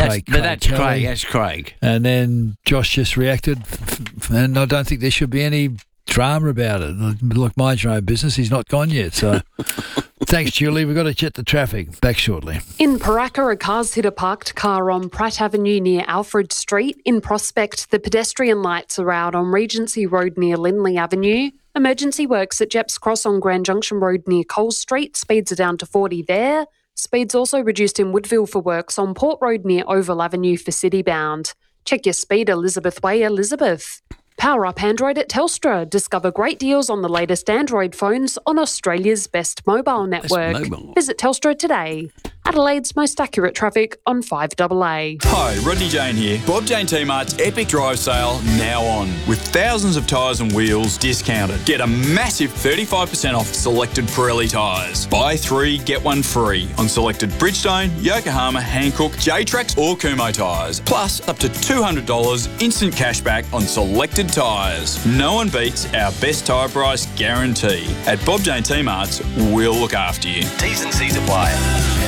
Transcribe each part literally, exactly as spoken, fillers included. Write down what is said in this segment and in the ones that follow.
That's, Craig, but Craig that's Kelly. Craig. That's Craig. And then Josh just reacted, and I don't think there should be any drama about it. Look, mind your own business. He's not gone yet. So thanks, Julie. We've got to check the traffic. Back shortly. In Paraka, a car's hit a parked car on Pratt Avenue near Alfred Street. In Prospect, the pedestrian lights are out on Regency Road near Lindley Avenue. Emergency works at Jeps Cross on Grand Junction Road near Cole Street. Speeds are down to forty there. Speeds also reduced in Woodville for works on Port Road near Oval Avenue for Citybound. Check your speed, Elizabeth Way, Elizabeth. Power up Android at Telstra. Discover great deals on the latest Android phones on Australia's best mobile network. Best mobile. Visit Telstra today. Adelaide's most accurate traffic on five A A. Hi, Rodney Jane here. Bob Jane T-Mart's Epic Drive Sale now on. With thousands of tyres and wheels discounted. Get a massive thirty-five percent off selected Pirelli tyres. Buy three, get one free on selected Bridgestone, Yokohama, Hankook, J-Trax or Kumho tyres. Plus up to two hundred dollars instant cashback on selected tyres. No one beats our best tyre price guarantee. At Bob Jane T-Mart's, we'll look after you. T's and C's apply.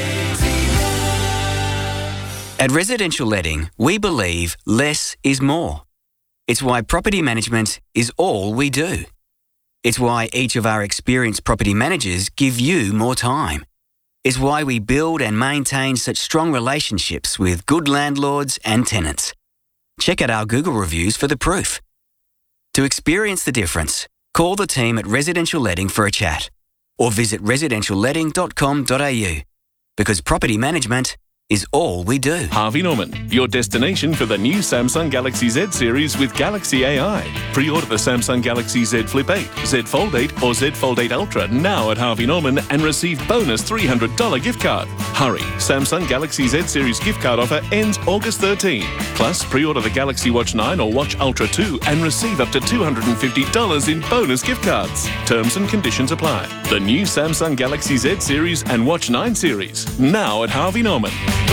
At Residential Letting, we believe less is more. It's why property management is all we do. It's why each of our experienced property managers give you more time. It's why we build and maintain such strong relationships with good landlords and tenants. Check out our Google reviews for the proof. To experience the difference, call the team at Residential Letting for a chat or visit residential letting dot com dot a u because property management is all we do. Harvey Norman, your destination for the new Samsung Galaxy Z series with Galaxy A I. Pre-order the Samsung Galaxy Z Flip eight, Z Fold eight or Z Fold eight Ultra now at Harvey Norman and receive bonus three hundred dollars gift card. Hurry, Samsung Galaxy Z series gift card offer ends August thirteenth. Plus, pre-order the Galaxy Watch nine or Watch Ultra two and receive up to two hundred fifty dollars in bonus gift cards. Terms and conditions apply. The new Samsung Galaxy Z series and Watch nine series now at Harvey Norman.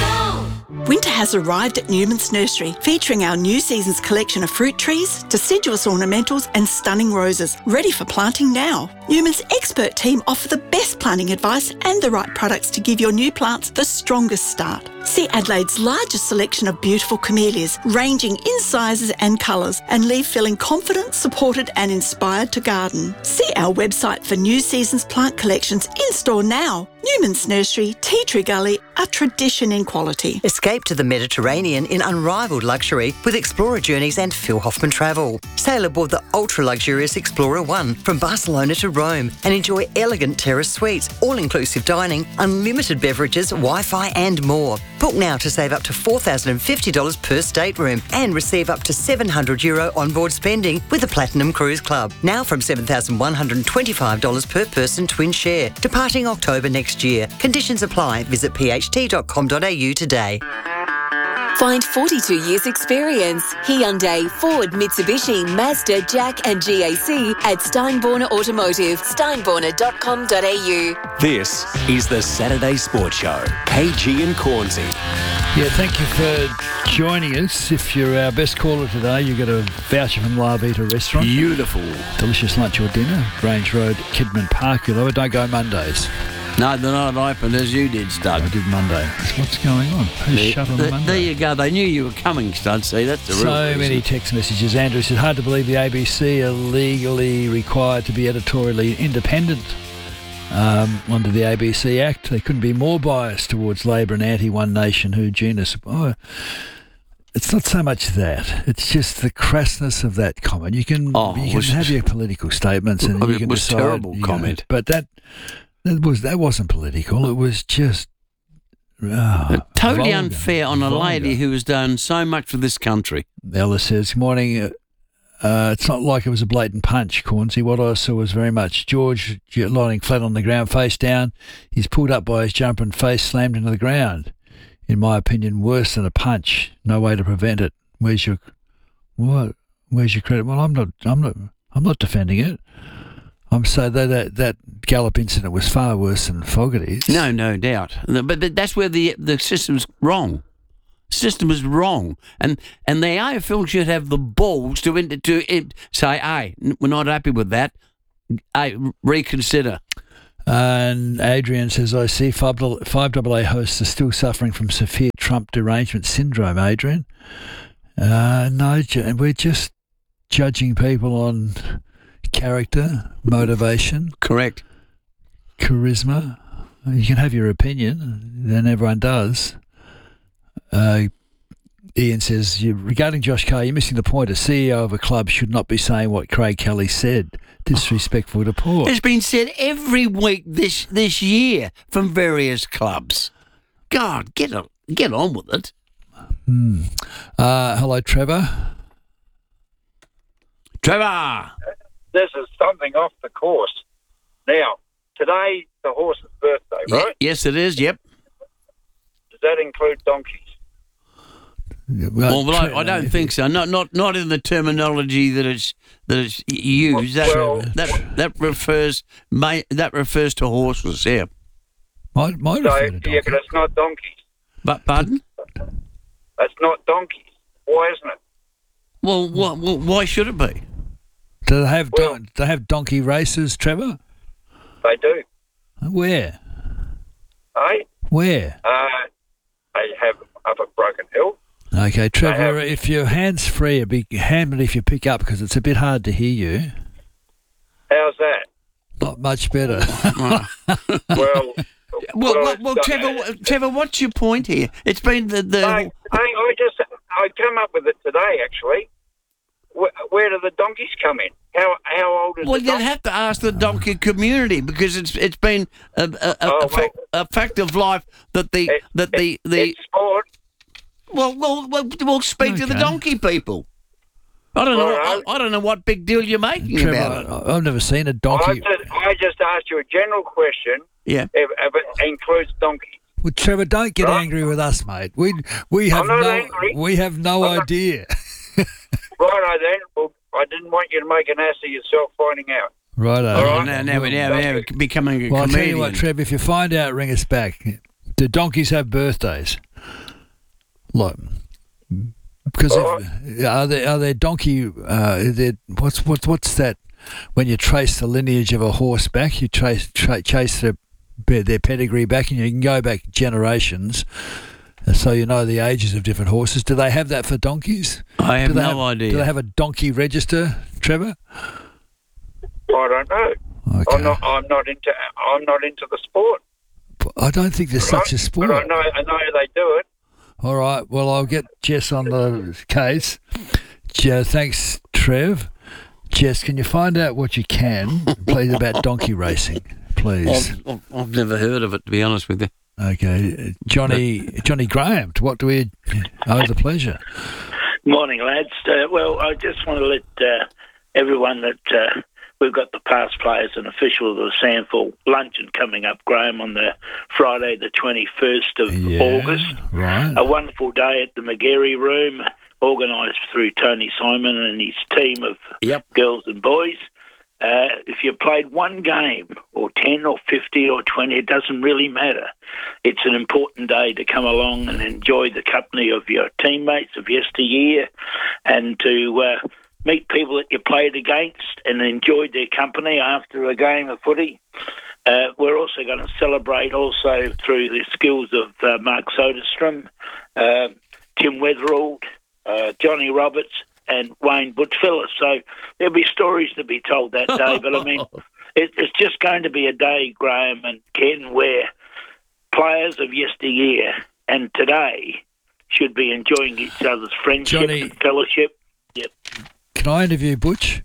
Winter has arrived at Newman's Nursery, featuring our new season's collection of fruit trees, deciduous ornamentals and stunning roses, ready for planting now. Newman's expert team offer the best planting advice and the right products to give your new plants the strongest start. See Adelaide's largest selection of beautiful camellias, ranging in sizes and colours, and leave feeling confident, supported and inspired to garden. See our website for new season's plant collections in store now. Newman's Nursery, Tea Tree Gully, a tradition in quality. Escape to the Mediterranean in unrivaled luxury with Explorer Journeys and Phil Hoffman Travel. Sail aboard the ultra-luxurious Explorer One from Barcelona to Rome and enjoy elegant terrace suites, all-inclusive dining, unlimited beverages, Wi-Fi and more. Book now to save up to four thousand fifty dollars per stateroom and receive up to seven hundred euro onboard spending with the Platinum Cruise Club. Now from seven thousand one hundred twenty-five dollars per person twin share. Departing October next year. Conditions apply. Visit p h t dot com dot a u today. Find forty-two years experience. Hyundai, Ford, Mitsubishi, Mazda, Jack and G A C at Steinborner Automotive. steinborner dot com dot a u. This is the Saturday Sports Show. K G and Cornsey. Yeah, thank you for joining us. If you're our best caller today, you get a voucher from La Vita Restaurant. Beautiful. Delicious lunch or dinner. Grange Road, Kidman Park. You love it. Don't go Mondays. No, they're not open as you did, Stud. I did Monday. What's going on? Who's there, shut on there, Monday? There you go. They knew you were coming, Stud. See, that's the real So reason. many text messages. Andrew said, hard to believe the A B C are legally required to be editorially independent um, under the A B C Act. They couldn't be more biased towards Labor and anti-One Nation who genus. Oh, it's not so much that. It's just the crassness of that comment. You can, oh, you can was, have your political statements and you it can was decide. terrible you comment. know, but that... That was that wasn't political. It was just oh, totally vulgar, unfair on a vulgar. lady who has done so much for this country. Ella says, "Good morning. Uh, it's not like it was a blatant punch, Cornsey. What I saw was very much George lying flat on the ground, face down. He's pulled up by his jumper and face slammed into the ground. In my opinion, worse than a punch. No way to prevent it. Where's your what? Where's your credit? Well, I'm not. I'm not. I'm not defending it. I'm so that that that Gallup incident was far worse than Fogarty's. No, no doubt. But that's where the the system's wrong. The system is wrong, and and the A F L should have the balls to to say, "Hey, we're not happy with that. Hey, reconsider." And Adrian says, "I see five five A A hosts are still suffering from severe tra- Trump derangement syndrome, Adrian. Uh, no, ju- we're just judging people on character, motivation, Correct. charisma. You can have your opinion, then everyone does. Uh, Ian says, you, regarding Josh Carr, you're missing the point. A C E O of a club should not be saying what Craig Kelly said. Disrespectful to Port. It's been said every week this this year from various clubs. God, get on, get on with it. Hmm. Uh, hello, Trevor. Trevor! This is something off the course. Now, today, the horse's birthday, Ye- right? yes, it is, yep. Does that include donkeys? Well, but I, I don't think so. Not not not in the terminology that it's that it's used. That Well- that that refers may, that refers to horses. Yeah. Might, might So, refer to yeah, donkey. but it's not donkeys. But pardon? It's not donkeys. Why isn't it? Well, well, well why should it be? Do they have Well- don- do they have donkey races, Trevor? They do. Where? Eh? Where? Uh, they have them up at Broken Hill. Okay, Trevor, have- if you're hands-free, a big hand it if you pick up because it's a bit hard to hear you. How's that? Not much better. Well, Well, well, I- well Trevor, wh- Trevor, what's your point here? It's been the the. I, I, I just I came up with it today. Actually, where, where do the donkeys come in? How how old is Well, the you'd donkey? have to ask the donkey community because it's it's been a, a, a, Oh, a, fact, a fact of life that the It- that the it- the it's sport. well well we'll, we'll speak to the Okay. donkey people. I don't know. I, Righto. I don't know what big deal you're making about it. Trevor, I- I've never seen a I donkey. just, I just asked you a general question. Yeah. If, if it includes donkeys. Well, Trevor, don't get Right. angry with us, mate. We we have I'm not no angry. we have no I'm not- idea. Righto then. Well, I didn't want you to make an ass of yourself finding out. Right. All Oh, right. now, now, now, now we're becoming a Well, I'll tell comedian. you what, Trev, if you find out, ring us back. Do donkeys have birthdays? Like, because if, are there are there donkey? Uh, is there, what's what's what's that? When you trace the lineage of a horse back, you trace tra- chase their their pedigree back, and you can go back generations. uh, So you know the ages of different horses. Do they have that for donkeys? I have Do they no idea. Do they have a donkey register, Trevor? I don't know. Okay. I'm not. I'm not into. I'm not into the sport. I don't think there's such a sport. But I know. I know they do it. All right. Well, I'll get Jess on the case. Je- thanks, Trev. Jess, can you find out what you can, please, about donkey racing, please? I've, I've- I've never heard of it, to be honest with you. Okay, Johnny Johnny Graham. To what do we owe the pleasure? Morning, lads. Uh, well, I just want to let uh, everyone that uh, we've got the past players and officials of the Sandford luncheon coming up, Graham, on the Friday, the twenty-first of Yeah, August. right. A wonderful day at the McGarry Room, organised through Tony Simon and his team of Yep. girls and boys. Uh, if you played one game or ten or fifty or twenty, it doesn't really matter. It's an important day to come along and enjoy the company of your teammates of yesteryear and to uh, meet people that you played against and enjoyed their company after a game of footy. Uh, we're also going to celebrate also through the skills of uh, Mark Soderstrom, uh, Tim Weatherald, uh, Johnny Roberts, and Wayne Butchfeller. So there'll be stories to be told that day. But I mean, it, it's just going to be a day, Graham and Ken, where players of yesteryear and today should be enjoying each other's friendship Johnny- and fellowship. Yep. Can I interview Butch?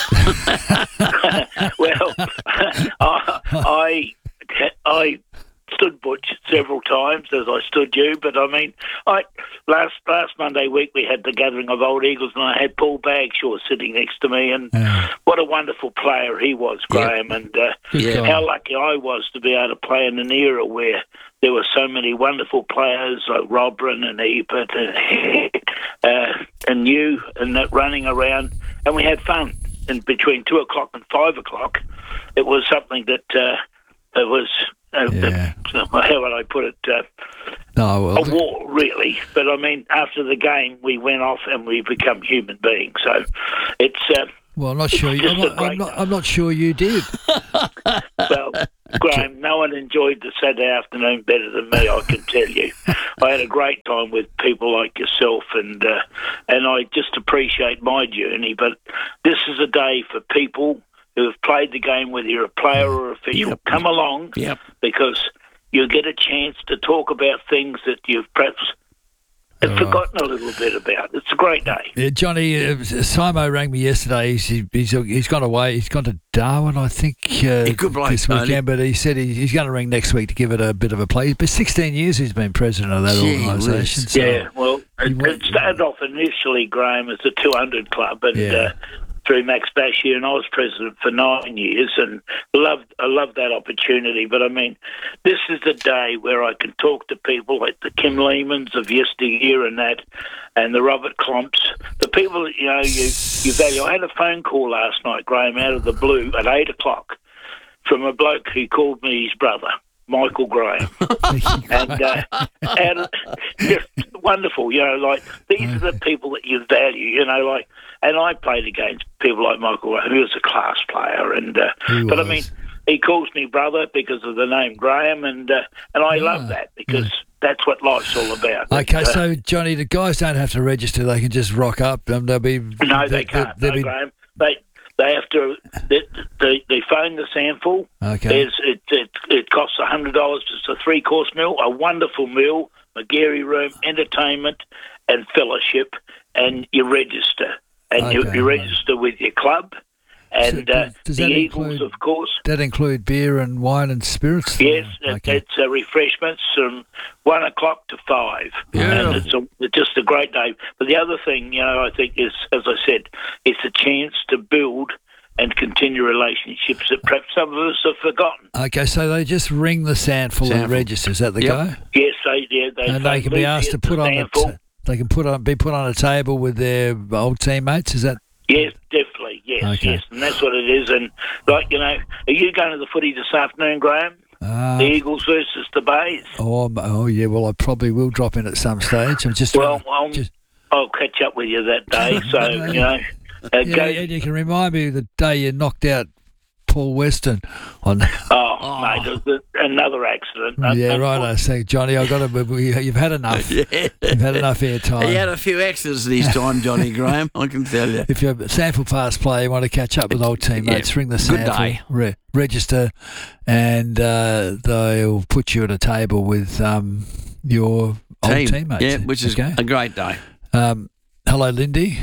Well, I, I I stood Butch several times as I stood you, but I mean, I last last Monday week we had the gathering of Old Eagles, and I had Paul Bagshaw sitting next to me, and Yeah. what a wonderful player he was, Graham, and uh, Good guy. how lucky I was to be able to play in an era where there were so many wonderful players like Robrin and Ebert and, uh, and you and that running around, and we had fun. And between two o'clock and five o'clock, it was something that uh, it was. Uh, Yeah. uh, how would I put it? Uh, No, well, a war, really. But I mean, after the game, we went off and we become human beings. So it's uh, well, I'm not sure. You, I'm, just a not, I'm great not. I'm not sure you did. well, Graham, no one enjoyed the Saturday afternoon better than me, I can tell you. I had a great time with people like yourself, and uh, and I just appreciate my journey. But this is a day for people who have played the game, whether you're a player or official. Yep. Come along, Yep. because you'll get a chance to talk about things that you've perhaps have forgotten a little bit about. It's a great day. Yeah, Johnny, uh, Simo rang me yesterday. He's, he's he's gone away. He's gone to Darwin, I think, uh, good bloke, this Tony. weekend. But he said he, he's going to ring next week to give it a bit of a play. But sixteen years he's been president of that Gee organisation. whiz. So Yeah, well, it, it started off initially, Graham, as a two hundred club, and Yeah. uh, through Max Bashir, and I was president for nine years, and loved I loved that opportunity. But I mean, this is the day where I can talk to people like the Kim Lehmans of yesteryear and that, and the Robert Klomps, the people that you know you you value. I had a phone call last night, Graham, out of the blue at eight o'clock from a bloke who called me his brother, Michael Graham. and uh, and just wonderful, you know, like these are the people that you value, you know, like, and I played against people like Michael Graham, who was a class player, and uh, but I mean, he calls me brother because of the name Graham, and uh, and I love that because that's what life's all about. Okay, And, uh, so Johnny, the guys don't have to register; they can just rock up. Um, they'll be no, they can't. they'll No, be- Graham, they. They have to. They, they, they phone the sample. Okay. There's, it, it it costs a hundred dollars. It's a three course meal, a wonderful meal, McGarry room, entertainment, and fellowship. And you register, and you, Okay, you right. register with your club, and So uh, does- does the that Eagles, include- of course. that include beer and wine and spirits? Yes, it- Okay. it's uh, refreshments from one o'clock to five, Yeah. and it's, a, it's just a great day. But the other thing, you know, I think is, as I said, it's a chance to build and continue relationships that perhaps some of us have forgotten. Okay, so they just ring the Sandful and Sandful. register. Is that the Yep. guy? Yes, they yeah, they And they can be asked to put on a sample. t- they can put on be put on a table with their old teammates. Is that? Yes, definitely. Yes, Okay. yes, and that's what it is. And like you know, are you going to the footy this afternoon, Graham? Uh, the Eagles versus the Bays. Oh, m- oh yeah. Well, I probably will drop in at some stage. I'm just Well, trying um, to- just- I'll catch up with you that day. So you know, uh, yeah, go. and you can remind me of the day you knocked out Paul Weston on. Oh, mate, it was another accident. Yeah, right. I say, Johnny, I've got to. You've had enough. You've had enough airtime. He had a few extras this time, Johnny Graham, I can tell you. If you're a Sandful Pass player, you want to catch up with old teammates, Yeah, ring the good Sandful, day. re- register, and uh, they'll put you at a table with um, your old Team. teammates. Yeah, which is Okay. a great day. Um, hello, Lindy.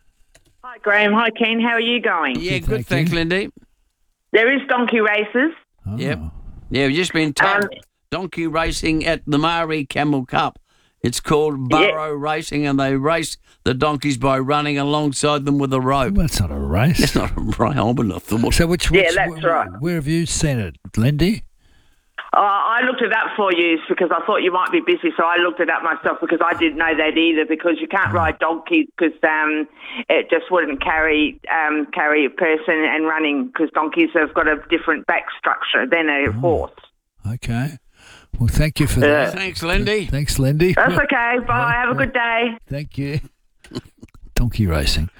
Hi, Graham. Hi, Ken. How are you going? Yeah, Good, good, thank thanks, you. Lindy. There is donkey races. Oh. Yep. Yeah, we've just been told Um, donkey racing at the Maori Camel Cup. It's called burrow racing, and they race the donkeys by running alongside them with a rope. Well, that's not a race. It's not a race. I wouldn't have thought. So, which, Yeah, which that's where, right. Where have you seen it, Lindy? Uh, I looked it up for you because I thought you might be busy, so I looked it up myself because I didn't know that either. Because you can't ride donkeys because um, it just wouldn't carry um, carry a person and running because donkeys have got a different back structure than a horse. Okay. Well, thank you for Yeah. that. Thanks, Lindy. Thanks, Lindy. That's okay. Bye. Have a good day. Thank you. Donkey racing.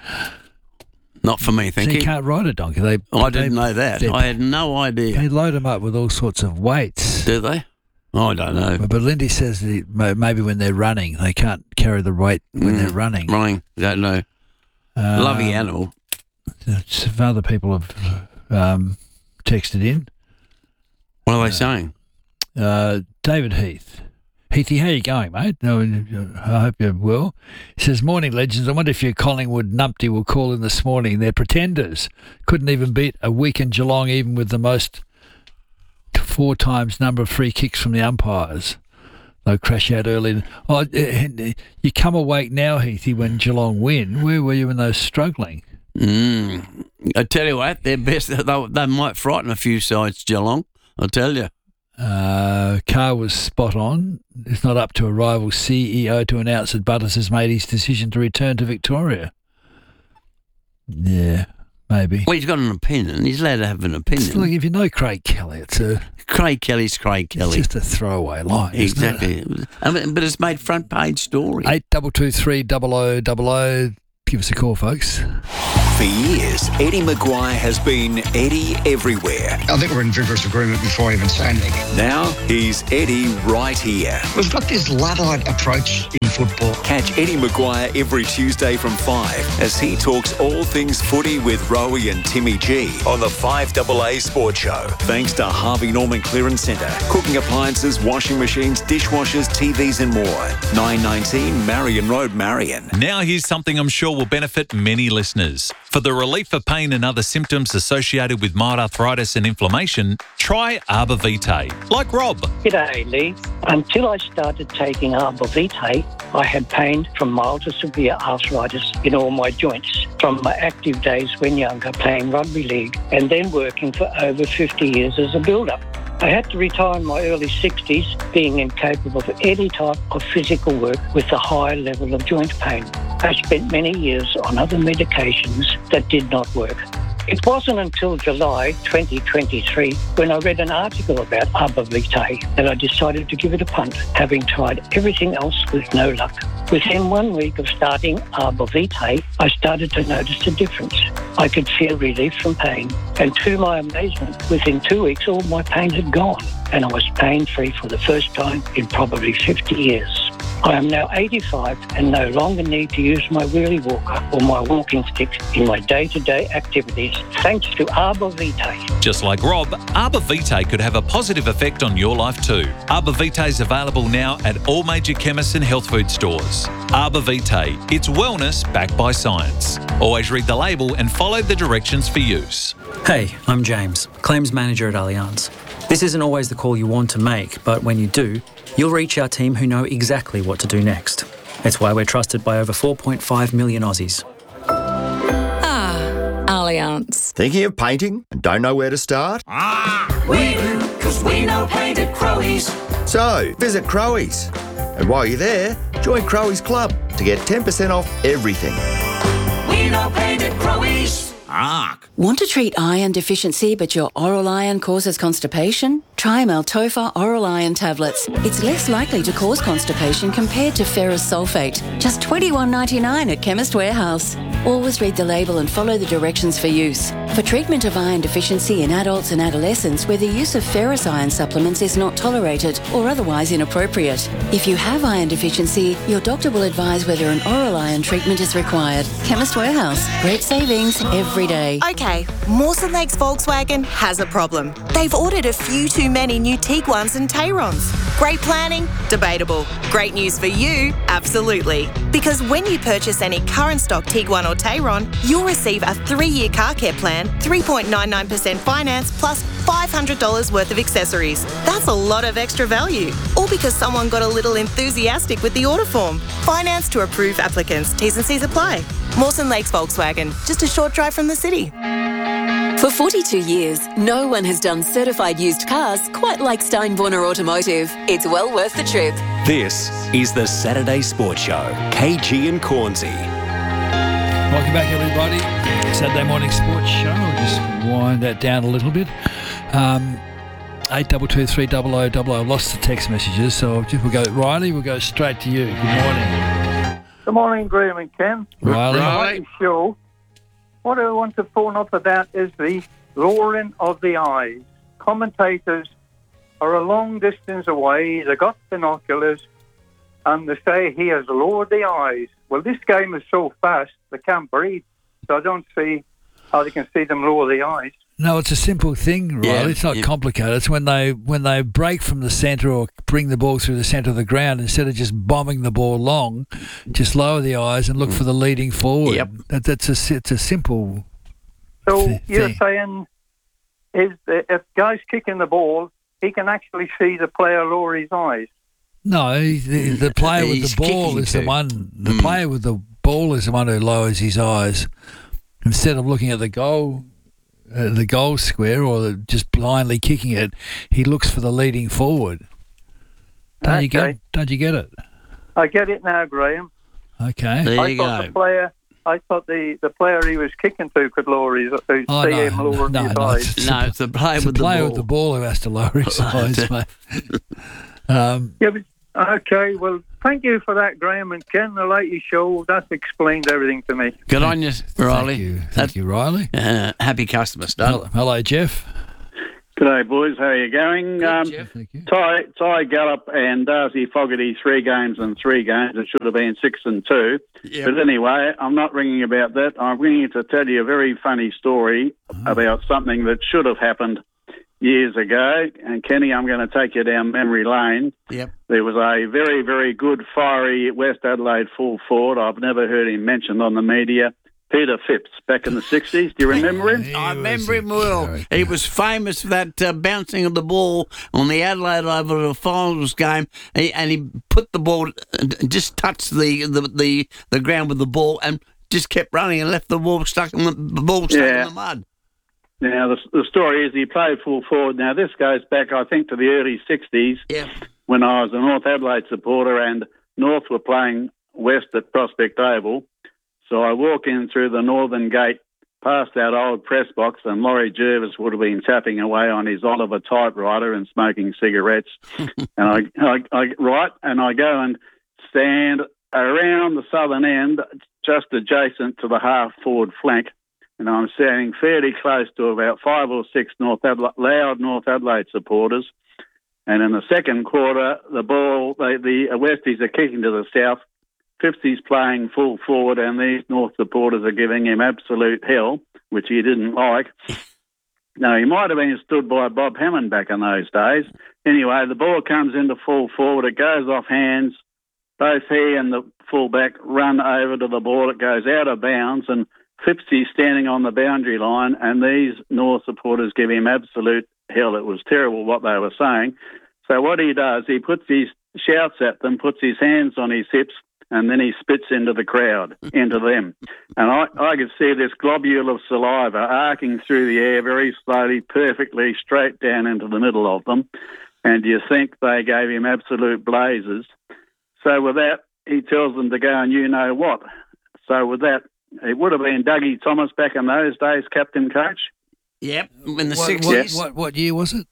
Not for me, thank so you you. can't ride a donkey. They, I didn't they- know that. they- I had no idea. They load them up with all sorts of weights. Do they? I don't know. But Lindy says that ma- maybe when they're running, they can't carry the weight when Mm, they're running. Running, don't know. Um, Lovely animal. Some other people have um, texted in. What are they saying? Uh, David Heath. Heathy, how you going, mate? No, I hope you're well. He says, morning, legends. I wonder if your Collingwood numpty will call in this morning. They're pretenders. Couldn't even beat a weakened Geelong, even with the most four times number of free kicks from the umpires. They'll crash out early. Oh, you come awake now, Heathy, when Geelong win. Where were you when they were struggling? Mm. I tell you what, they're best. They, they might frighten a few sides, Geelong. I'll tell you. Uh, Carr was spot on. It's not up to a rival C E O to announce that Butters has made his decision to return to Victoria. Yeah, maybe. Well, he's got an opinion. He's allowed to have an opinion. It's like if you know Craig Kelly, it's a Craig Kelly's Craig it's Kelly. just a throwaway line. isn't it? Exactly. I mean, but it's made front page story. Eight double two three double o double o. Give us a call, folks. For years, Eddie Maguire has been Eddie everywhere. I think we're in vigorous agreement before I even say anything. Now he's Eddie right here. We've got this Luddite approach in football. Catch Eddie Maguire every Tuesday from five as he talks all things footy with Rowie and Timmy G on the five A A Sports Show. Thanks to Harvey Norman Clearance Centre. Cooking appliances, washing machines, dishwashers, T Vs and more. nine nineteen Marion Road, Marion. Now here's something I'm sure will benefit many listeners. For the relief of pain and other symptoms associated with mild arthritis and inflammation, try Arbor Vitae, like Rob. G'day, Lee. Until I started taking Arbor Vitae, I had pain from mild to severe arthritis in all my joints from my active days when younger, playing rugby league and then working for over fifty years as a builder. I had to retire in my early sixties, being incapable of any type of physical work with a high level of joint pain. I spent many years on other medications that did not work. It wasn't until July twenty twenty-three when I read an article about Arbor Vitae that I decided to give it a punt, having tried everything else with no luck. Within one week of starting Arbor Vitae, I started to notice a difference. I could feel relief from pain, and to my amazement, within two weeks all my pain had gone, and I was pain-free for the first time in probably fifty years. I am now eighty-five and no longer need to use my wheelie walker or my walking stick in my day-to-day activities, thanks to Arbor Vitae. Just like Rob, Arbor Vitae could have a positive effect on your life too. Arbor Vitae is available now at all major chemists and health food stores. Arbor Vitae, it's wellness backed by science. Always read the label and follow the directions for use. Hey, I'm James, Claims Manager at Allianz. This isn't always the call you want to make, but when you do, you'll reach our team who know exactly what to do next. It's why we're trusted by over four point five million Aussies. Ah, Allianz. Thinking of painting and don't know where to start? Ah, we do, because we know paint at Crowies. So, visit Crowies. And while you're there, join Crowies Club to get ten percent off everything. We know paint at Crowies. Ark. Want to treat iron deficiency but your oral iron causes constipation? Try Maltopha Oral Iron Tablets. It's less likely to cause constipation compared to ferrous sulfate. Just twenty-one ninety-nine at Chemist Warehouse. Always read the label and follow the directions for use. For treatment of iron deficiency in adults and adolescents where the use of ferrous iron supplements is not tolerated or otherwise inappropriate. If you have iron deficiency, your doctor will advise whether an oral iron treatment is required. Chemist Warehouse. Great savings every day. Okay, Mawson Lakes Volkswagen has a problem. They've ordered a few too many new Tiguans and Tayrons. Great planning? Debatable. Great news for you? Absolutely. Because when you purchase any current stock Tiguan or Tayron, you'll receive a three-year car care plan, three point nine nine percent finance, plus five hundred dollars worth of accessories. That's a lot of extra value. All because someone got a little enthusiastic with the order form. Finance to approved applicants. T's and C's apply. Mawson Lakes Volkswagen, just a short drive from the city. For forty-two years, no one has done certified used cars quite like Steinborner Automotive. It's well worth the trip. This is the Saturday Sports Show. K G and Cornsey. Welcome back, everybody. Saturday morning sports show. We'll just wind that down a little bit. Um, eight two two three double oh double oh. Lost the text messages, so we'll go. Riley, we'll go straight to you. Good morning. Good morning, Graham and Ken. Riley. Riley. Sure. What I want to phone up about is the lowering of the eyes. Commentators are a long distance away. They've got binoculars, and they say he has lowered the eyes. Well, this game is so fast, they can't breathe. So I don't see how they can see them lower the eyes. No, it's a simple thing, Riley. Yeah, it's not yeah. complicated. It's when they when they break from the centre or bring the ball through the centre of the ground, instead of just bombing the ball long, just lower the eyes and look for the leading forward. Yep. That, that's a it's a simple. So th- you're thing. saying is that if guy's kicking the ball, he can actually see the player lower his eyes? No, the, the player with He's the ball kicking is the to. one. The player with the ball is the one who lowers his eyes instead of looking at the goal. Uh, the goal square or the, just blindly kicking it, he looks for the leading forward. Don't Okay. you get? Don't you get it? I get it now, Graham. Okay. I thought the player, I thought the, the player he was kicking to could lower his, uh, Oh, see no, him lower no, his no, eyes. it's, No, it's the player it's with the the player ball. with the ball who has to lower his eyes, mate. Um, Yeah, but Okay, well, thank you for that, Graham and Ken. The latest show, that's explained everything to me. Good on you, Riley. Thank you, Thank you Riley. Uh, happy customers, done. Hello, hello, Jeff. G'day, boys. How are you going? Um, Ty, Ty Gallup and Darcy Fogarty, three games and three games. It should have been six and two. Yep. But anyway, I'm not ringing about that. I'm ringing to tell you a very funny story about something that should have happened years ago. And Kenny, I'm going to take you down memory lane. Yep. There was a very, very good, fiery West Adelaide full forward. I've never heard him mentioned on the media. Peter Phipps, back in the sixties. Do you remember him? I remember him well. He was famous for that uh, bouncing of the ball on the Adelaide Oval at a finals game, he, and he put the ball, uh, just touched the, the, the, the ground with the ball and just kept running and left the ball stuck in the, the ball stuck Yeah. in the mud. Now, the, the story is he played full forward. Now, this goes back, I think, to the early sixties Yeah. when I was a North Adelaide supporter and North were playing West at Prospect Oval. So I walk in through the northern gate, past that old press box, and Laurie Jervis would have been tapping away on his Oliver typewriter and smoking cigarettes. and I, I, I right, and I go and stand around the southern end, just adjacent to the half-forward flank, and I'm standing fairly close to about five or six North Adelaide, loud North Adelaide supporters. And in the second quarter, the ball, the, the Westies are kicking to the south. Phipps playing full forward, and these North supporters are giving him absolute hell, which he didn't like. Now, he might have been stood by Bob Hammond back in those days. Anyway, the ball comes into full forward. It goes off hands. Both he and the fullback run over to the ball. It goes out of bounds, and Phipps standing on the boundary line, and these North supporters give him absolute hell. It was terrible what they were saying. So what he does, he puts his shouts at them, puts his hands on his hips, and then he spits into the crowd, into them. And I, I could see this globule of saliva arcing through the air very slowly, perfectly straight down into the middle of them. And you think they gave him absolute blazes. So with that, he tells them to go and you know what. So with that, it would have been Dougie Thomas back in those days, captain coach. Yep, in the What, sixties. what, what, what year was it?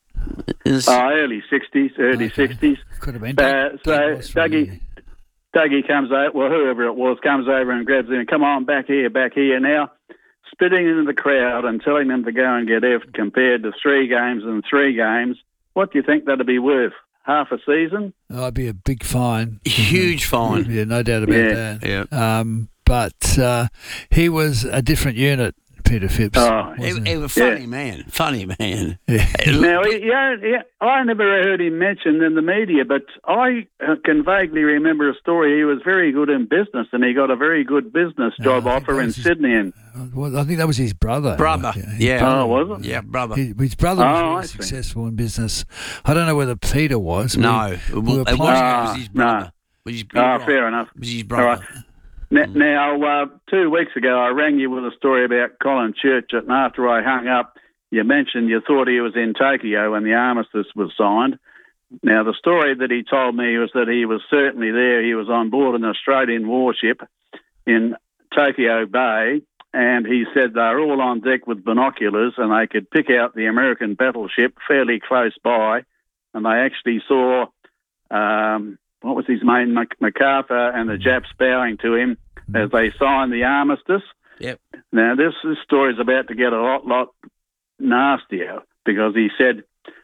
Oh, early sixties, early Okay. sixties. Could have been. Uh, Doug- so Doug was from Dougie, Dougie comes over, well, whoever it was, comes over and grabs him. Come on, back here, back here. Now, spitting into the crowd and telling them to go and get effed compared to three games and three games. What do you think that'd be worth? Half a season? Oh, it'd be a big fine. Huge fine. Yeah, no doubt about Yeah. that. Yeah. Um, but uh, he was a different unit, Peter Phipps. Oh, He, wasn't he he? was a funny Yeah. man. Funny man. Yeah. Now, yeah, yeah, I never heard him mentioned in the media, but I uh, can vaguely remember a story. He was very good in business, and he got a very good business job I think offer that in was his- Sydney. And Well, I think that was his brother. Brother. Yeah. oh, was it? Yeah, brother. He, his brother was Oh, very I see. successful in business. I don't know whether Peter was. No, We- it, we wa- were it playing- wasn't. It Ah, was his brother. It was his, Oh, you're right. fair enough. It was his All brother. right. N- Now, uh, two weeks ago, I rang you with a story about Colin Church, and after I hung up, you mentioned you thought he was in Tokyo when the armistice was signed. Now, the story that he told me was that he was certainly there. He was on board an Australian warship in Tokyo Bay, and he said they were all on deck with binoculars, and they could pick out the American battleship fairly close by, and they actually saw... Um, what was his name, Mac- MacArthur, and the Japs bowing to him as they signed the armistice. Yep. Now, this, this story is about to get a lot, lot nastier because he said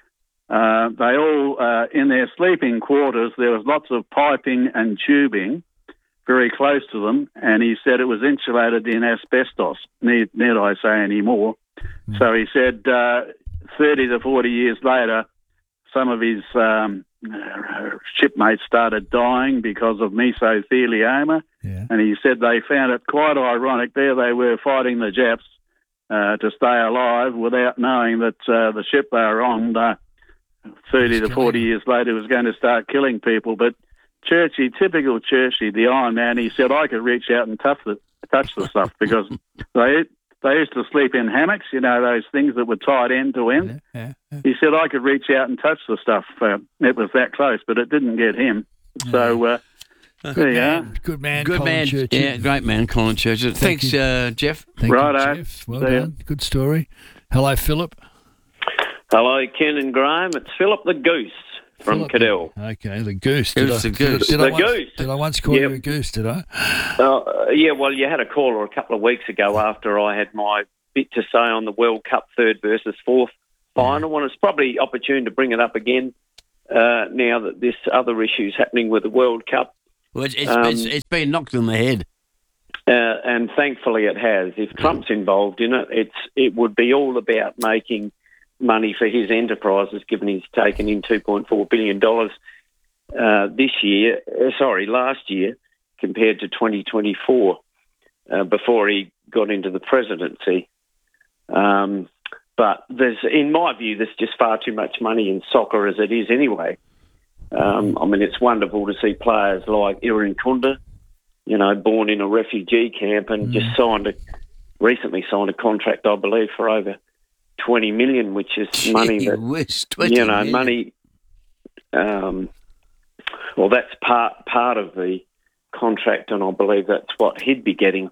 uh, they all, uh, in their sleeping quarters, there was lots of piping and tubing very close to them, and he said it was insulated in asbestos. Need, need I say any more? Mm. So he said uh, thirty to forty years later, some of his um, shipmates started dying because of mesothelioma, Yeah. and he said they found it quite ironic. There they were fighting the Japs uh, to stay alive without knowing that uh, the ship they were on, uh, thirty to forty years later, was going to start killing people. But Churchy, typical Churchy, the Iron Man, he said I could reach out and touch the, touch the stuff because they they used to sleep in hammocks, you know, those things that were tied end to end. Yeah, yeah. He said I could reach out and touch the stuff. Uh, it was that close, but it didn't get him. So uh, there you are. Good man, Good Colin man. Churchill. Yeah, great man, Colin Churchill. Thanks, you. uh, Jeff. Thank Righto. you, Jeff. Well See ya. done. Good story. Hello, Philip. Hello, Ken and Graham. It's Philip the Goose. from Philip. Cadell. Okay, the goose. It Did was I, the goose. Did, The I once, goose. Did I once call Yep. you a goose, did I? Uh, yeah, well, you had a caller a couple of weeks ago after I had my bit to say on the World Cup third versus fourth final, and it's probably opportune to bring it up again uh, now that this other issue's happening with the World Cup. Well, it's, it's, Um, it's, it's been knocked on the head. Uh, and thankfully it has. If Trump's involved in it, it's it would be all about making money for his enterprises, given he's taken in two point four billion dollars uh, this year, uh, sorry, last year, compared to twenty twenty-four, uh, before he got into the presidency. Um, but there's, in my view, there's just far too much money in soccer as it is anyway. Um, I mean, it's wonderful to see players like Irin Kunda, you know, born in a refugee camp and mm. just signed a, recently signed a contract, I believe, for over twenty million, which is Gee money that, whiz, you know, million. money, um, well, that's part, part of the contract, and I believe that's what he'd be getting,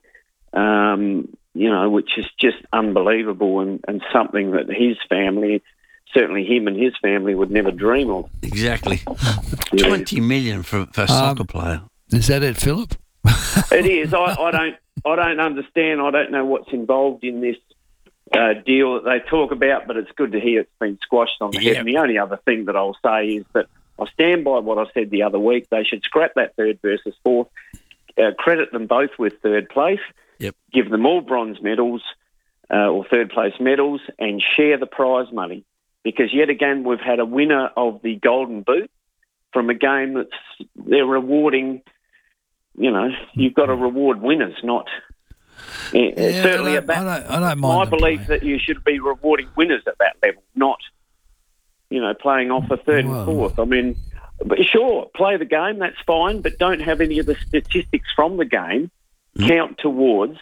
um, you know, which is just unbelievable and, and something that his family, certainly him and his family, would never dream of. Exactly. Yeah. Twenty million for, for a soccer player. Is that it, Philip? It is. I, I don't. I don't understand. I don't know what's involved in this uh, deal that they talk about, but it's good to hear it's been squashed on the head. Yep. And the only other thing that I'll say is that I stand by what I said the other week. They should scrap that third versus fourth, uh, credit them both with third place, yep. give them all bronze medals uh, or third place medals, and share the prize money. Because yet again, we've had a winner of the Golden Boot from a game that's they're rewarding. You know, you've got to reward winners, not uh, Yeah, certainly I at don't, that. I don't, I don't My mind them belief that you should be rewarding winners at that level, not you know playing off a third Well. and fourth. I mean, but sure, play the game, that's fine, but don't have any of the statistics from the game count towards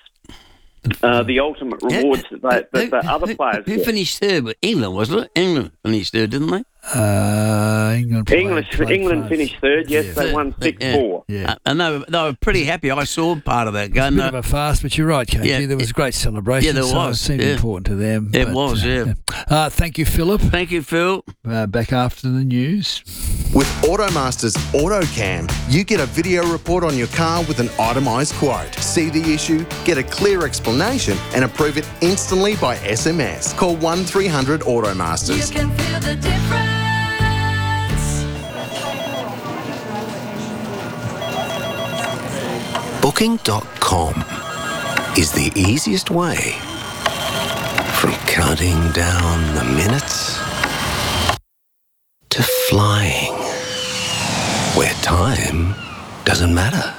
uh, the ultimate rewards that, they, that the other players Who get. finished third? But England, wasn't it? England finished third, didn't they? Uh, England played, English, played England five. finished third. Yes, Yeah. they won six four. Yeah. Uh, and they were, they were pretty happy. I saw part of that game. Bit of a fast, but you're right, K G. Yeah, there was a great celebration. yeah, there so was, It seemed yeah. important to them. It but, was, uh, yeah. Uh, thank you, Philip. Thank you, Phil. Uh, back after the news. With Automaster's AutoCam, you get a video report on your car with an itemised quote. See the issue, get a clear explanation, and approve it instantly by S M S. Call one three hundred Automasters. You can feel the difference. Booking dot com is the easiest way from counting down the minutes to flying, where time doesn't matter.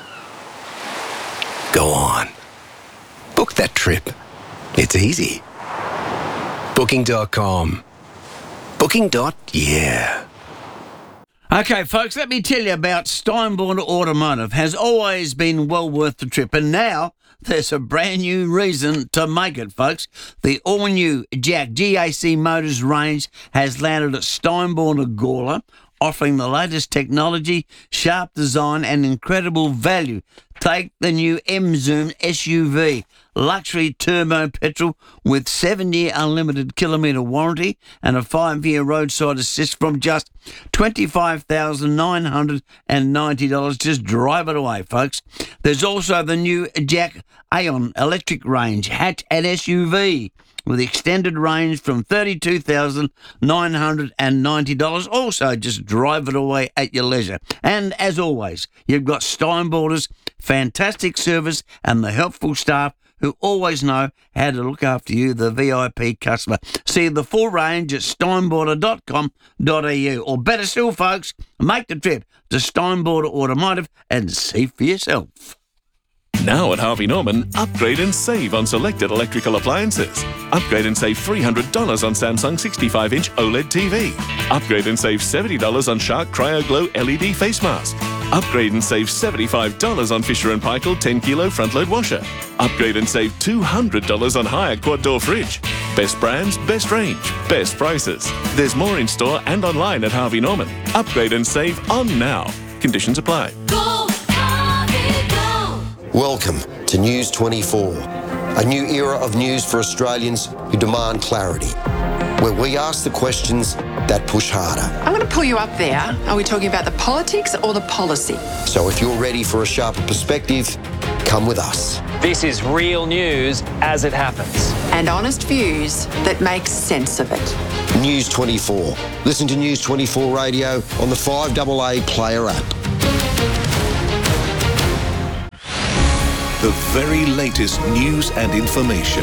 Go on. Book that trip. It's easy. Booking dot com. Booking. Yeah. Okay, folks, let me tell you about Steinborn Automotive. Has always been well worth the trip, and now there's a brand new reason to make it, folks. The all-new Jack G A C Motors range has landed at Steinborn Agorla, offering the latest technology, sharp design and incredible value. Take the new M-Zoom S U V, luxury turbo petrol with seven-year unlimited kilometre warranty and a five-year roadside assist from just twenty-five thousand nine hundred ninety dollars. Just drive it away, folks. There's also the new Jack Aeon electric range, hatch and S U V, with extended range from thirty-two thousand nine hundred ninety dollars. Also, just drive it away at your leisure. And as always, you've got Steinborn's fantastic service and the helpful staff who always know how to look after you, the V I P customer. See the full range at steinborder dot com dot a u. Or better still, folks, make the trip to Steinborn Automotive and see for yourself. Now at Harvey Norman, upgrade and save on selected electrical appliances. Upgrade and save three hundred dollars on Samsung sixty-five inch OLED T V. Upgrade and save seventy dollars on Shark Cryo Glow L E D face mask. Upgrade and save seventy-five dollars on Fisher and Paykel ten kilo front load washer. Upgrade and save two hundred dollars on Haier quad door fridge. Best brands, best range, best prices. There's more in store and online at Harvey Norman. Upgrade and save on now. Conditions apply. Go, Harvey, go. Welcome to News twenty-four, a new era of news for Australians who demand clarity, where we ask the questions that push harder. I'm going to pull you up there. Are we talking about the politics or the policy? So if you're ready for a sharper perspective, come with us. This is real news as it happens. And honest views that make sense of it. News twenty-four. Listen to News twenty-four Radio on the five A A Player app. The very latest news and information.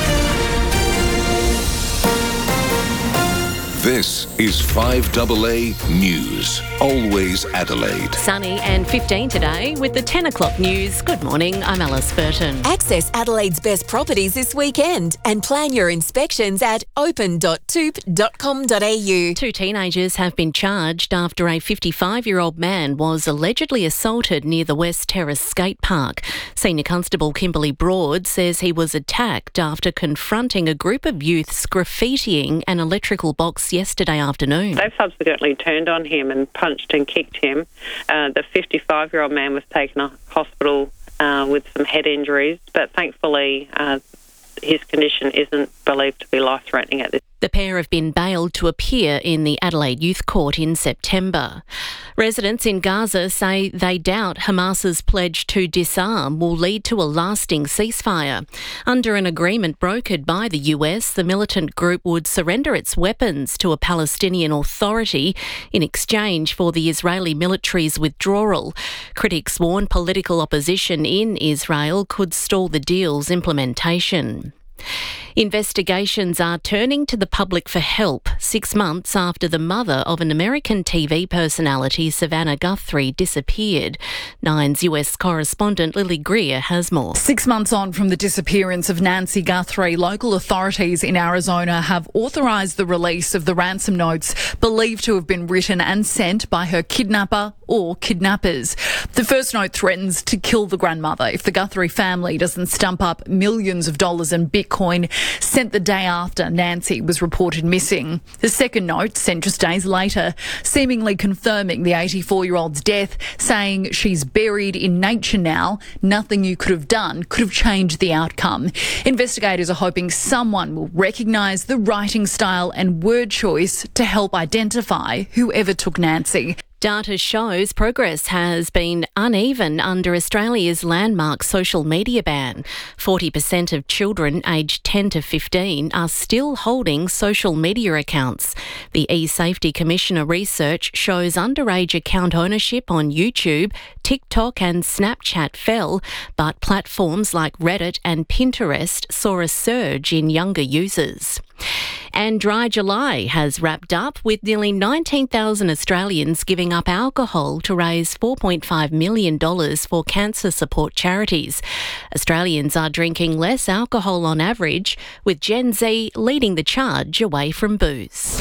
This is five A A News. Always Adelaide. Sunny and fifteen today with the ten o'clock news. Good morning, I'm Alice Burton. Access Adelaide's best properties this weekend and plan your inspections at open dot toop dot com dot a u. Two teenagers have been charged after a fifty-five-year-old man was allegedly assaulted near the West Terrace skate park. Senior Constable Kimberly Broad says he was attacked after confronting a group of youths graffitiing an electrical box yesterday afternoon. They've subsequently turned on him and punched and kicked him. Uh, the fifty-five-year-old man was taken to hospital uh, with some head injuries, but thankfully uh, his condition isn't believed to be life-threatening at this. The pair have been bailed to appear in the Adelaide Youth Court in September. Residents in Gaza say they doubt Hamas's pledge to disarm will lead to a lasting ceasefire. Under an agreement brokered by the U S, the militant group would surrender its weapons to a Palestinian authority in exchange for the Israeli military's withdrawal. Critics warn political opposition in Israel could stall the deal's implementation. Investigations are turning to the public for help six months after the mother of an American T V personality, Savannah Guthrie, disappeared. Nine's U S correspondent Lily Greer has more. Six months on from the disappearance of Nancy Guthrie, local authorities in Arizona have authorised the release of the ransom notes believed to have been written and sent by her kidnapper or kidnappers. The first note threatens to kill the grandmother if the Guthrie family doesn't stump up millions of dollars in Bitcoin sent the day after Nancy was reported missing. The second note, sent just days later, seemingly confirming the eighty-four-year-old's death, saying she's buried in nature now. Nothing you could have done could have changed the outcome. Investigators are hoping someone will recognise the writing style and word choice to help identify whoever took Nancy. Data shows progress has been uneven under Australia's landmark social media ban. forty percent of children aged ten to fifteen are still holding social media accounts. The eSafety Commissioner research shows underage account ownership on YouTube, TikTok and Snapchat fell, but platforms like Reddit and Pinterest saw a surge in younger users. And Dry July has wrapped up with nearly nineteen thousand Australians giving up alcohol to raise four point five million dollars for cancer support charities. Australians are drinking less alcohol on average, with Gen Z leading the charge away from booze.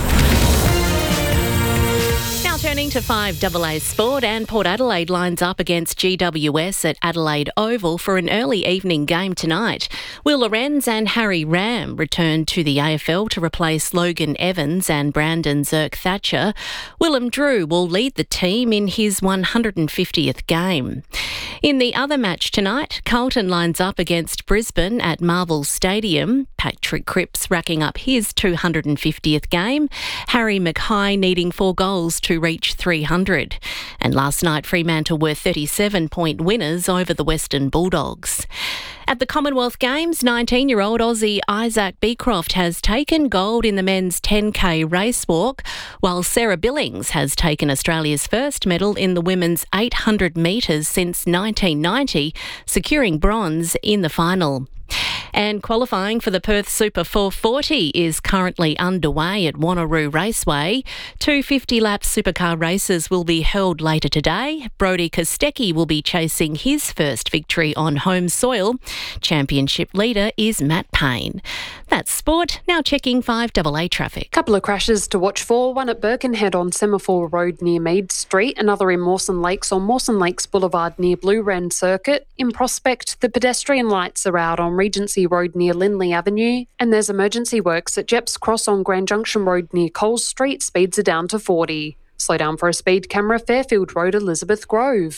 Now turning to five A A Sport, and Port Adelaide lines up against G W S at Adelaide Oval for an early evening game tonight. Will Lorenz and Harry Ram return to the A F L to replace Logan Evans and Brandon Zerk-Thatcher. Willem Drew will lead the team in his one hundred fiftieth game. In the other match tonight, Carlton lines up against Brisbane at Marvel Stadium. Patrick Cripps racking up his two hundred fiftieth game. Harry Mackay needing four goals to reach three hundred. And last night, Fremantle were thirty-seven point winners over the Western Bulldogs. At the Commonwealth Games, nineteen-year-old Aussie Isaac Beecroft has taken gold in the men's ten K race walk, while Sarah Billings has taken Australia's first medal in the women's eight hundred metres since nineteen ninety, securing bronze in the final. And qualifying for the Perth Super four forty is currently underway at Wanneroo Raceway. Two fifty-lap supercar races will be held later today. Brodie Kostecki will be chasing his first victory on home soil. Championship leader is Matt Payne. That's sport. Now checking five A A traffic. Couple of crashes to watch for. One at Birkenhead on Semaphore Road near Mead Street. Another in Mawson Lakes on Mawson Lakes Boulevard near Blue Wren Circuit. In Prospect, the pedestrian lights are out on Regency Road near Lindley Avenue, and there's emergency works at Jeps Cross on Grand Junction Road near Coles Street. Speeds are down to forty. Slow down for a speed camera, Fairfield Road, Elizabeth Grove.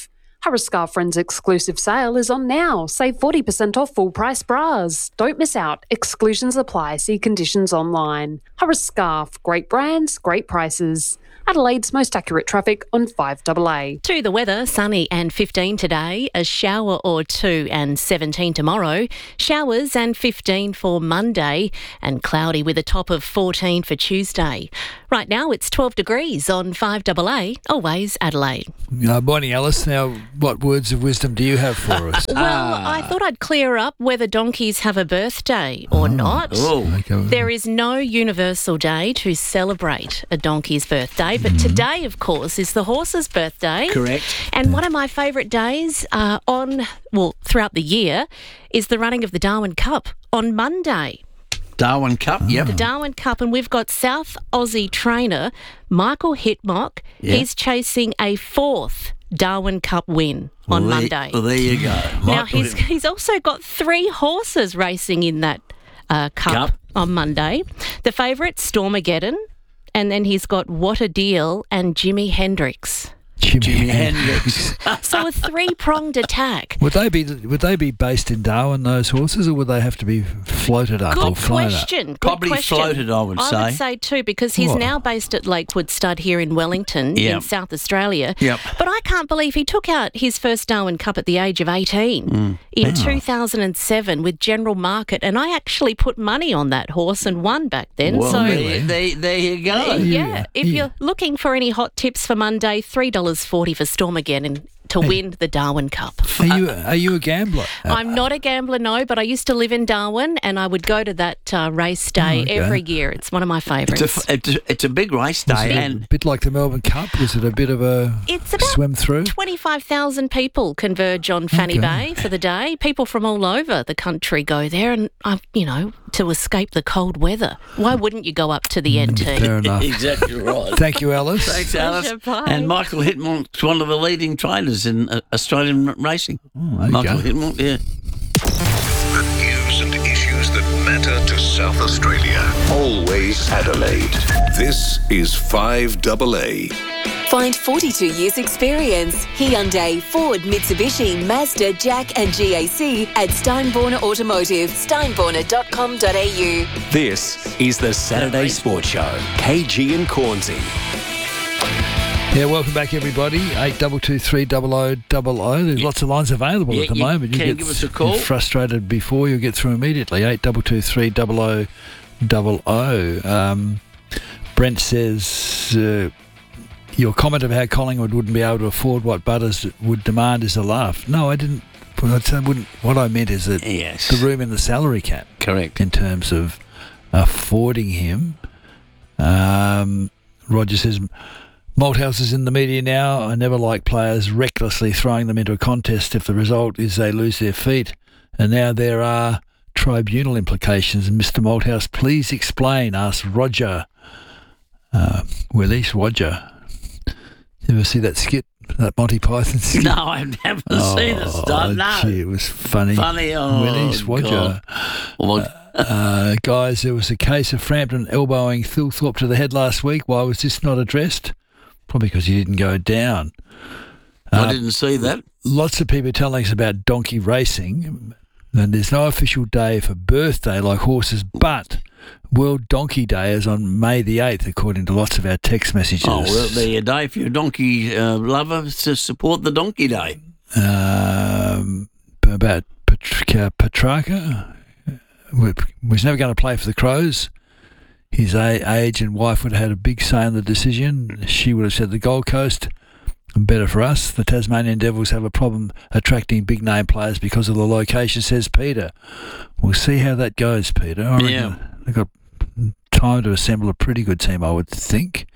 Harris Scarf Friends exclusive sale is on now. Save forty percent off full price bras. Don't miss out. Exclusions apply. See conditions online. Harris Scarf. Great brands, great prices. Adelaide's most accurate traffic on five A A. To the weather, sunny and fifteen today, a shower or two and seventeen tomorrow, showers and fifteen for Monday, and cloudy with a top of fourteen for Tuesday. Right now it's twelve degrees on five A A, always Adelaide. Uh, morning, Alice. Now, what words of wisdom do you have for us? Well, I thought I'd clear up whether donkeys have a birthday or not. Oh. Okay. There is no universal day to celebrate a donkey's birthday, but today, of course, is the horse's birthday. Correct. And one of my favourite days uh, on, well, throughout the year is the running of the Darwin Cup on Monday. Darwin Cup, yep. The Darwin Cup, and we've got South Aussie trainer Michael Hitmock. Yep. He's chasing a fourth Darwin Cup win on well, Monday. There, well, there you go. Now, Michael he's, he's also got three horses racing in that uh, cup, Cup on Monday. The favourite, Stormageddon, and then he's got What a Deal and Jimi Hendrix. Jimi, Jimi Hendrix. So a three-pronged attack. Would they be would they be based in Darwin, those horses, or would they have to be floated up or Good flown question. Good Probably question. floated, I would say. I would say too, because he's What? now based at Lakewood Stud here in Wellington, Yep. in South Australia. Yep. But I can't believe he took out his first Darwin Cup at the age of eighteen Mm. in two thousand seven with General Market, and I actually put money on that horse and won back then. Well, so there, there, there you go. yeah, if Yeah. you're looking for any hot tips for Monday, three dollars forty for Stormageddon to win the Darwin Cup. Are you are you a gambler? I'm not a gambler, no, but I used to live in Darwin, and I would go to that uh, race day Oh, okay. every year. It's one of my favourites. It's a, it's, a, it's a big race day. Was it and a bit like the Melbourne Cup? Was it a bit of a It's about swim through? twenty-five thousand people converge on Fanny Okay. Bay for the day. People from all over the country go there, and uh, you know, to escape the cold weather. Why wouldn't you go up to the N T? Fair enough. Exactly right. Thank you, Alice. Thanks, Alice. Pleasure, bye. And Michael Hitmont's one of the leading trainers in uh, Australian r- racing. Oh, there you Michael go. Hitmont, yeah. The news and issues that matter to South Australia. Always Adelaide. This is five A A. Find forty-two years experience. Hyundai, Ford, Mitsubishi, Mazda, Jack and G A C at Steinborner Automotive, steinborner dot com dot a u. This is the Saturday Sports Show. K G and Cornsey. Yeah, welcome back, everybody. Eight double two three double o double o. There's lots of lines available Yeah, at the you moment. can get give us a call. you're frustrated before, you'll get through immediately. Eight double two three double o double o. Um, Brent says uh, your comment of how Collingwood wouldn't be able to afford what Butters would demand is a laugh. No, I didn't. I wouldn't. What I meant is that Yes. the room in the salary cap. Correct. In terms of affording him. Um, Roger says, Malthouse is in the media now. I never like players recklessly throwing them into a contest if the result is they lose their feet. And now there are tribunal implications. And Mister Malthouse, please explain, asked Roger. Uh, well, at least Roger. You ever see that skit? That Monty Python skit? No, I've never seen the stuff. No. Gee, it was funny. Funny, oh, Willis Roger. God. Well, Uh, uh, guys, there was a case of Frampton elbowing Thilthorpe to the head last week. Why was this not addressed? Probably because he didn't go down. I Uh, didn't see that. Lots of people telling us about donkey racing, and there's no official day for birthday like horses, but World Donkey Day is on May the eighth, according to lots of our text messages. Oh, well, there you go. If you're a donkey uh, lover, to support the Donkey Day. Um, about Petrarca, Petrarca was never going to play for the Crows. His a- age and wife would have had a big say in the decision. She would have said the Gold Coast, better for us. The Tasmanian Devils have a problem attracting big name players because of the location, says Peter. We'll see how that goes, Peter. I reckon Yeah. they've got time to assemble a pretty good team, I would think.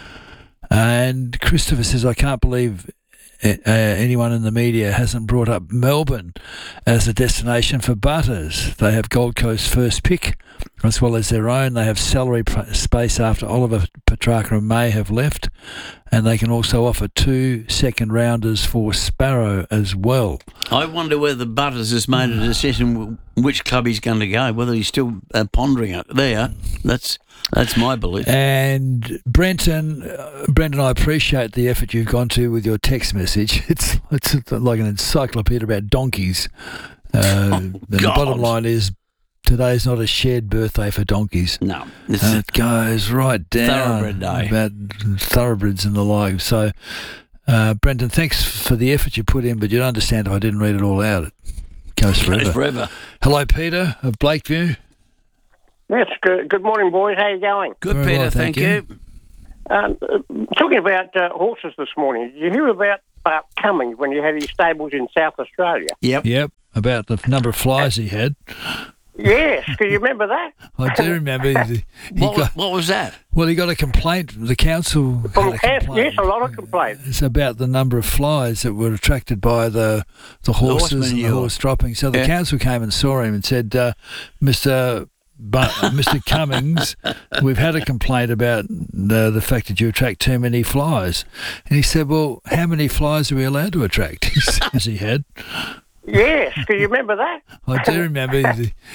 And Christopher says, I can't believe uh, anyone in the media hasn't brought up Melbourne as a destination for Butters. They have Gold Coast first pick as well as their own. They have salary pr- space after Oliver, Petrarca and May have left, and they can also offer two second rounders for Sparrow as well. I wonder whether Butters has made a decision which club he's going to go, whether he's still uh, pondering it. There, that's that's my belief. And Brenton, uh, Brendan, I appreciate the effort you've gone to with your text message. It's it's like an encyclopedia about donkeys. Uh, Oh, and the God. bottom line is, today's not a shared birthday for donkeys. No. And it goes right down Thoroughbred day. about thoroughbreds and the like. So, uh, Brendan, thanks for the effort you put in, but you'd understand if I didn't read it all out. It goes forever. Goes forever. Hello, Peter of Blakeview. Yes, good, good morning, boys. How you going? Good, Very Peter. well, thank, thank you. Um, uh, talking about uh, horses this morning, did you hear about uh, Cummings when you had his stables in South Australia? Yep. Yep, about the number of flies he had. Yes, can you remember that? I do remember. He, he What, got, what was that? well, he got a complaint. The council From had a Cass- complaint. yes, a lot of complaints. It's about the number of flies that were attracted by the the horses and the manure. horse dropping. So the Yeah. council came and saw him and said, uh, Mister But Mister Cummings, we've had a complaint about the, the fact that you attract too many flies. And he said, well, how many flies are we allowed to attract? He says he had. Yes, can you remember that? I do remember. the-